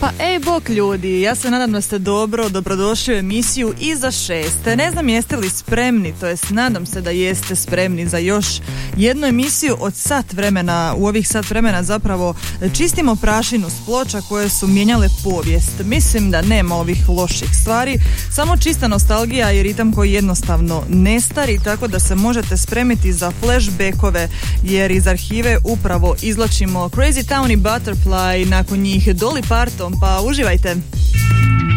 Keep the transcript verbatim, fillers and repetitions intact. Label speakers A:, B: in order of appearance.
A: Pa ej bok ljudi, ja se nadam da ste dobro, dobrodošli u emisiju Iza šeste. Ne znam jeste li spremni, to jest nadam se da jeste spremni za još jednu emisiju od sat vremena. U ovih sat vremena zapravo čistimo prašinu s ploča koje su mijenjale povijest. Mislim da nema ovih loših stvari, samo čista nostalgija i ritam koji jednostavno ne stari, tako da se možete spremiti za flashbackove jer iz arhive upravo izvlačimo Crazy Town i Butterfly, nakon njih Dolly Parton, pa uživajte.